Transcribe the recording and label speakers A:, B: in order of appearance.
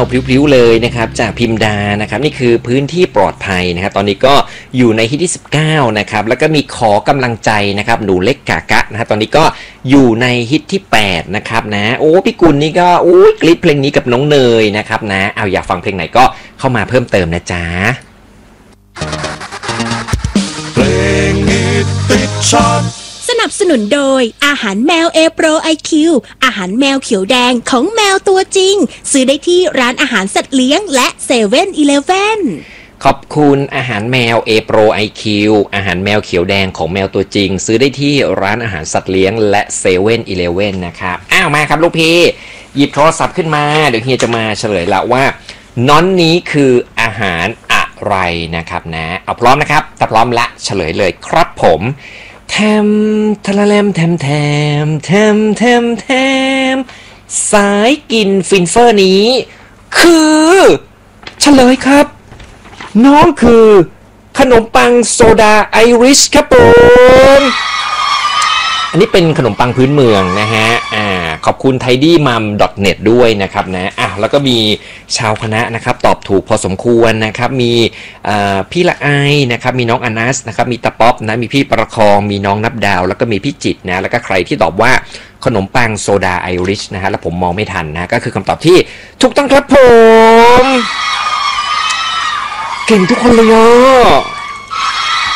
A: พริ้วๆเลยนะครับจากพิมดานะครับนี่คือพื้นที่ปลอดภัยนะครับตอนนี้ก็อยู่ในฮิตที่19นะครับแล้วก็มีขอกำลังใจนะครับหนูเล็กกากะนะฮะตอนนี้ก็อยู่ในฮิตที่8นะครับนะโอ้พี่กุลนี่ก็กรี๊ดเพลงนี้กับน้องเนยนะครับนะเอาอยากฟังเพลงไหนก็เข้ามาเพิ่มเติมนะจ๊ะ
B: เพลงฮิตติดชาร์ต
C: สนับสนุนโดยอาหารแมว A Pro IQ อาหารแมวเขียวแดงของแมวตัวจริงซื้อได้ที่ร้านอาหารสัตว์เลี้ยงและ7-Eleven
A: ขอบคุณอาหารแมว A Pro IQ อาหารแมวเขียวแดงของแมวตัวจริงซื้อได้ที่ร้านอาหารสัตว์เลี้ยงและ7-Eleven นะครับมาครับลูกพี่หยิบโทรศัพท์ขึ้นมาเดี๋ยวเฮียจะมาเฉลยละว่าน้อนนี้คืออาหารอะไรนะครับนะเอาพร้อมนะครับถ้าพร้อมละเฉลยเลยครับผมแทมทะละแลมแทมแทมแทมแทมแทมสายกินฟินเฟอร์นี้คือเฉลยครับน้องคือขนมปังโซดาไอริชครับผมอันนี้เป็นขนมปังพื้นเมืองนะฮะขอบคุณ tidymum.net ด้วยนะครับนะแล้วก็มีชาวคณะนะครับตอบถูกพอสมควรนะครับมีพี่ละไอนะครับมีน้องอนัสนะครับมีตะป๊อปนะมีพี่ประคองมีน้องนับดาวแล้วก็มีพี่จิตนะแล้วก็ใครที่ตอบว่าขนมปังโซดาไอริชนะฮะแล้วผมมองไม่ทันนะก็คือคำตอบที่ถูกต้องครับผมเก่งทุกคนเลยอ่ะ